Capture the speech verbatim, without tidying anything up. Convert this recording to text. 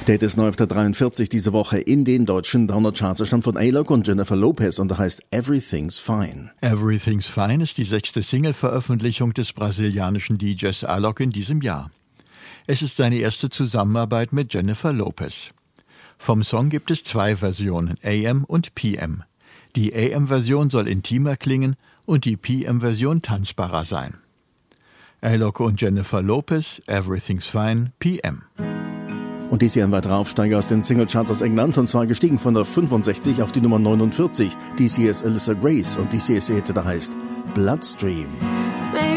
Der ist neu auf der dreiundvierzig diese Woche in den deutschen Downer-Charts. Er stammt von A-Lok und Jennifer Lopez und er heißt Everything's Fine. Everything's Fine ist die sechste Single-Veröffentlichung des brasilianischen D Js A-Lok in diesem Jahr. Es ist seine erste Zusammenarbeit mit Jennifer Lopez. Vom Song gibt es zwei Versionen, A M und P M. Die A M-Version soll intimer klingen und die P M-Version tanzbarer sein. A-Lok und Jennifer Lopez, Everything's Fine, P M. Und dies hier ein weiterer Aufsteiger aus den Singlecharts aus England, und zwar gestiegen von der fünfundsechzig auf die Nummer neunundvierzig. Dies hier ist Alyssa Grace und dies hier ist ihr Hit, der heißt Bloodstream.